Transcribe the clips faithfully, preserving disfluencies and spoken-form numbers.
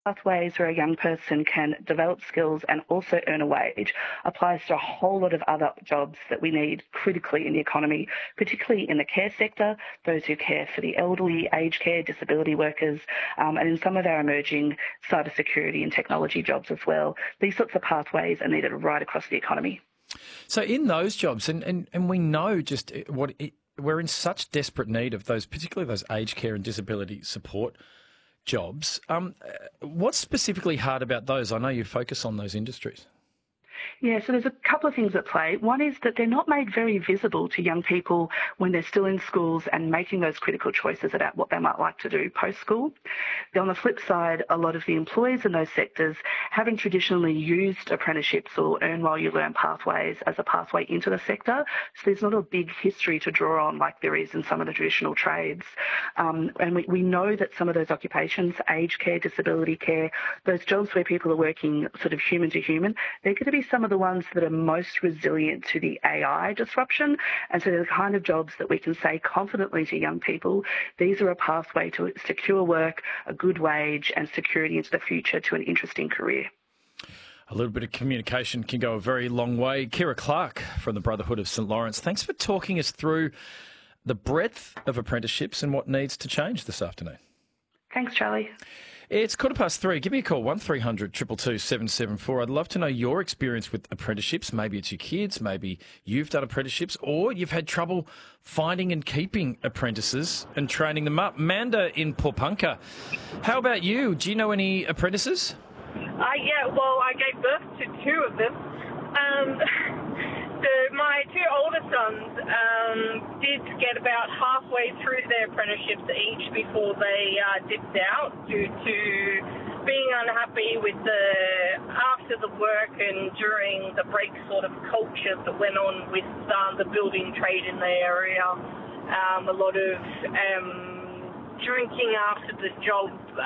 pathways where a young person can develop skills and also earn a wage applies to a whole lot of other jobs that we need critically in the economy, particularly in the care sector, those who care for the elderly, aged care, disability workers, um, and in some of our emerging cybersecurity and technology jobs as well. These sorts of pathways are needed right across the economy. So in those jobs, and, and, and we know just what it, we're in such desperate need of those, particularly those aged care and disability support jobs. Um, what's specifically hard about those? I know you focus on those industries. Yeah, so there's a couple of things at play. One is that they're not made very visible to young people when they're still in schools and making those critical choices about what they might like to do post-school. On the flip side, a lot of the employees in those sectors haven't traditionally used apprenticeships or earn while you learn pathways as a pathway into the sector. So there's not a big history to draw on like there is in some of the traditional trades. Um, and we, we know that some of those occupations, aged care, disability care, those jobs where people are working sort of human to human, they're going to be some of the ones that are most resilient to the A I disruption. And so they're the kind of jobs that we can say confidently to young people, these are a pathway to secure work, a good wage and security into the future to an interesting career. A little bit of communication can go a very long way. Kira Clark from the Brotherhood of St Lawrence, thanks for talking us through the breadth of apprenticeships and what needs to change this afternoon. Thanks, Charlie. It's quarter past three. Give me a call, one three hundred two two two seven seven four. I'd love to know your experience with apprenticeships. Maybe it's your kids, maybe you've done apprenticeships, or you've had trouble finding and keeping apprentices and training them up. Manda in Popunka, how about you? Do you know any apprentices? Uh, yeah, well, I gave birth to two of them. Um, the, my two older sons um, did get about halfway through their apprenticeships each before they uh, dipped out due to being unhappy with the after the work and during the break sort of culture that went on with um, the building trade in the area. Um, a lot of um, drinking after the job,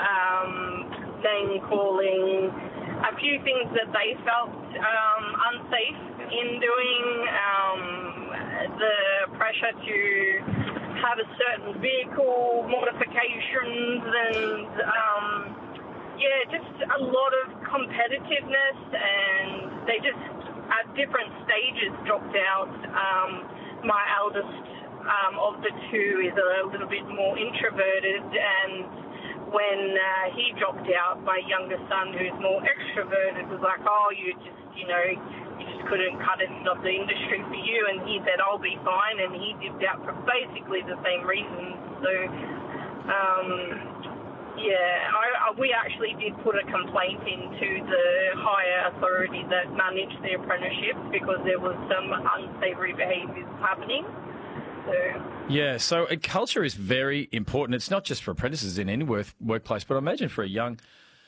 um, name calling, a few things that they felt um, unsafe in doing, um, the pressure to have a certain vehicle modifications and um, yeah, just a lot of competitiveness, and they just at different stages dropped out. Um, my eldest um, of the two is a little bit more introverted, and when uh, he dropped out, my younger son, who's more extroverted, was like, oh, you just, you know, you just couldn't cut it, it's not the industry for you. And he said, I'll be fine. And he dipped out for basically the same reasons. So, um, yeah, I, I, we actually did put a complaint into the higher authority that managed the apprenticeship because there was some unsavoury behaviours happening. So. Yeah, so uh, culture is very important. It's not just for apprentices in any work, workplace, but I imagine for a young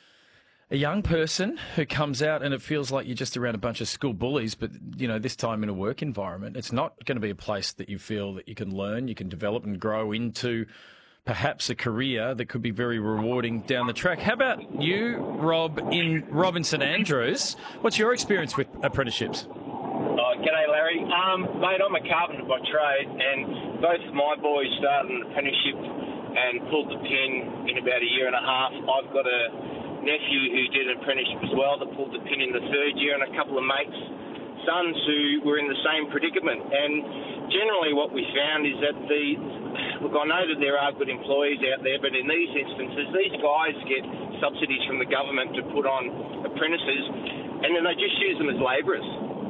a young person who comes out and it feels like you're just around a bunch of school bullies, but, you know, this time in a work environment, it's not going to be a place that you feel that you can learn, you can develop and grow into perhaps a career that could be very rewarding down the track. How about you, Rob, in Robinson Andrews? What's your experience with apprenticeships? Oh, g'day, Larry. Um, mate, I'm a carpenter by trade, and both of my boys started an apprenticeship and pulled the pin in about a year and a half. I've got a nephew who did an apprenticeship as well that pulled the pin in the third year, and a couple of mates, sons who were in the same predicament. And generally what we found is that the, look, I know that there are good employees out there, but in these instances, these guys get subsidies from the government to put on apprentices, and then they just use them as labourers.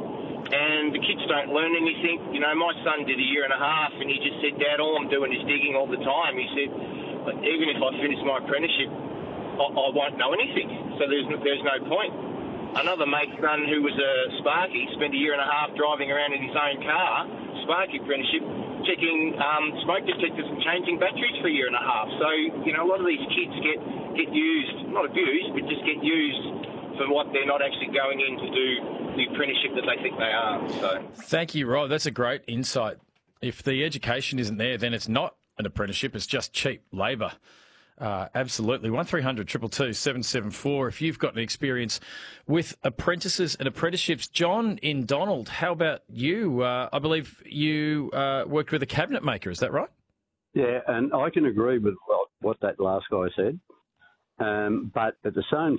And the kids don't learn anything. You know, my son did a year and a half, and he just said, Dad, all I'm doing is digging all the time. He said, even if I finish my apprenticeship, I, I won't know anything. So there's there's no point. Another mate's son who was a Sparky spent a year and a half driving around in his own car, Sparky apprenticeship, checking um, smoke detectors and changing batteries for a year and a half. So, you know, a lot of these kids get, get used, not abused, but just get used for what they're not actually going in to do the apprenticeship that they think they are. So, thank you, Rob. That's a great insight. If the education isn't there, then it's not an apprenticeship, it's just cheap labour. Uh, absolutely. one three hundred two two two seven seven four. If you've got an experience with apprentices and apprenticeships. John in Donald, how about you? Uh, I believe you uh, worked with a cabinet maker, is that right? Yeah, and I can agree with what, what that last guy said. Um, but at the same